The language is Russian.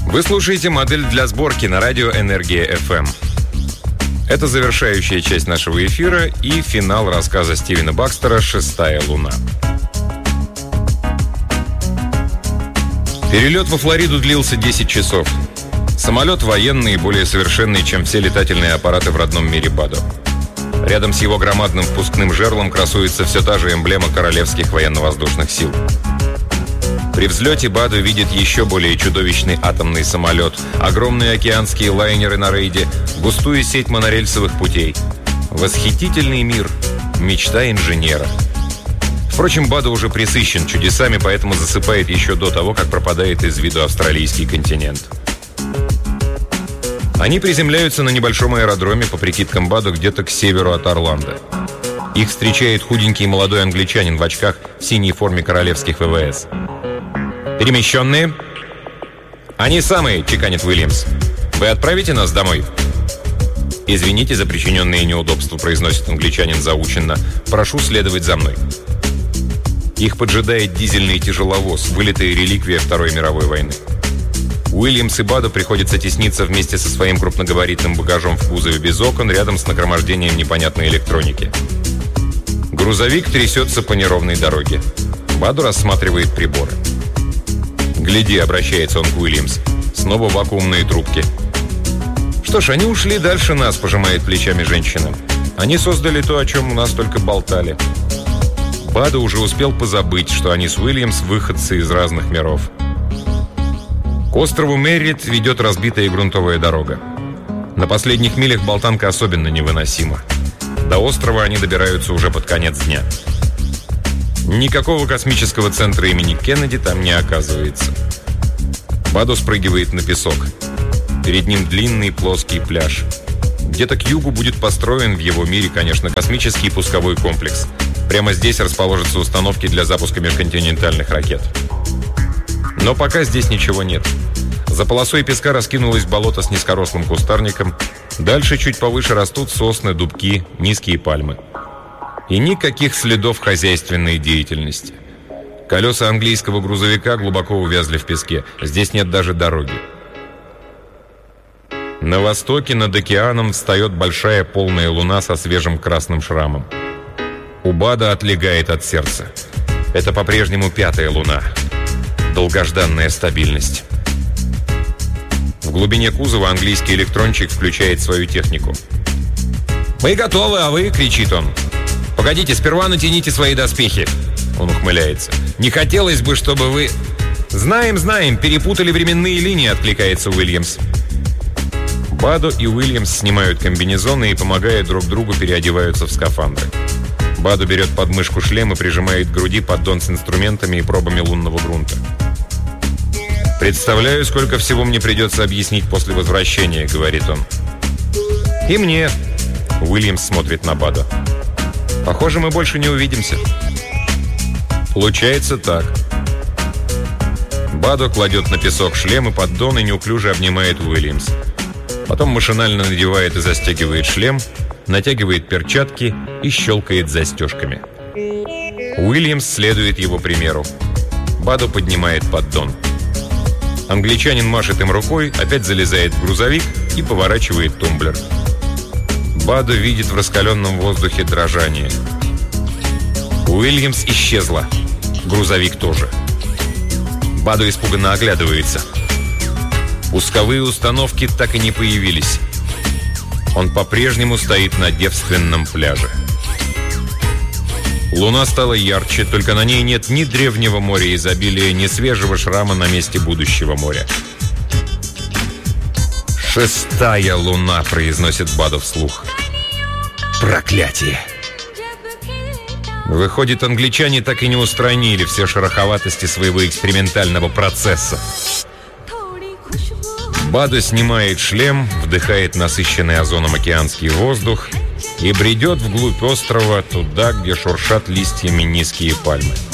Вы слушаете «Модель для сборки» на радио «Энергия FM». Это завершающая часть нашего эфира и финал рассказа Стивена Бакстера «Шестая луна». Перелет во Флориду длился 10 часов. Самолет военный и более совершенный, чем все летательные аппараты в родном мире Бадо. Рядом с его громадным впускным жерлом красуется все та же эмблема Королевских военно-воздушных сил. При взлете Бадо видит еще более чудовищный атомный самолет, огромные океанские лайнеры на рейде, густую сеть монорельсовых путей. Восхитительный мир, мечта инженера. Впрочем, Бадо уже пресыщен чудесами, поэтому засыпает еще до того, как пропадает из виду австралийский континент. Они приземляются на небольшом аэродроме, по прикидкам Бадо, где-то к северу от Орландо. Их встречает худенький молодой англичанин в очках в синей форме королевских ВВС. «Перемещенные?» «Они самые», — чеканит Уильямс. «Вы отправите нас домой?» «Извините за причиненные неудобства», — произносит англичанин заученно. «Прошу следовать за мной». Их поджидает дизельный тяжеловоз, вылитая реликвия Второй мировой войны. Уильямс и Бадо приходится тесниться вместе со своим крупногабаритным багажом в кузове без окон, рядом с нагромождением непонятной электроники. Грузовик трясется по неровной дороге. Бадо рассматривает приборы. «Гляди», — обращается он к Уильямс, — «снова вакуумные трубки». «Что ж, они ушли дальше нас», — пожимает плечами женщина. «Они создали то, о чем у нас только болтали». Бадо уже успел позабыть, что они с Уильямс выходцы из разных миров. К острову Мерритт ведет разбитая грунтовая дорога. На последних милях болтанка особенно невыносима. До острова они добираются уже под конец дня. Никакого космического центра имени Кеннеди там не оказывается. Бадо спрыгивает на песок. Перед ним длинный плоский пляж. Где-то к югу будет построен в его мире, конечно, космический пусковой комплекс. Прямо здесь расположатся установки для запуска межконтинентальных ракет. Но пока здесь ничего нет. За полосой песка раскинулось болото с низкорослым кустарником. Дальше чуть повыше растут сосны, дубки, низкие пальмы. И никаких следов хозяйственной деятельности. Колеса английского грузовика глубоко увязли в песке. Здесь нет даже дороги. На востоке над океаном встает большая полная луна со свежим красным шрамом. У Бадо отлегает от сердца. Это по-прежнему пятая луна. Долгожданная стабильность. В глубине кузова английский электрончик включает свою технику. «Мы готовы, а вы?» — кричит он. «Погодите, сперва натяните свои доспехи». Он ухмыляется. «Не хотелось бы, чтобы вы...» «Знаем, перепутали временные линии», — откликается Уильямс. Бадо и Уильямс снимают комбинезоны и, помогая друг другу, переодеваются в скафандры. Бадо берет под мышку шлем и прижимает к груди поддон с инструментами и пробами лунного грунта. «Представляю, сколько всего мне придется объяснить после возвращения», — говорит он. «И мне», — Уильямс смотрит на Бадо. «Похоже, мы больше не увидимся». Получается так. Бадо кладет на песок шлем и поддон и неуклюже обнимает Уильямс. Потом машинально надевает и застегивает шлем, натягивает перчатки и щелкает застежками. Уильямс следует его примеру. Бадо поднимает поддон. Англичанин машет им рукой, опять залезает в грузовик и поворачивает тумблер. Бадо видит в раскаленном воздухе дрожание. Уильямс исчезла. Грузовик тоже. Бадо испуганно оглядывается. Пусковые установки так и не появились. Он по-прежнему стоит на девственном пляже. Луна стала ярче, только на ней нет ни древнего моря изобилия, ни свежего шрама на месте будущего моря. «Шестая луна», — произносит Бадо вслух. «Проклятие!» Выходит, англичане так и не устранили все шероховатости своего экспериментального процесса. Бадо снимает шлем, вдыхает насыщенный озоном океанский воздух и бредет вглубь острова, туда, где шуршат листьями низкие пальмы.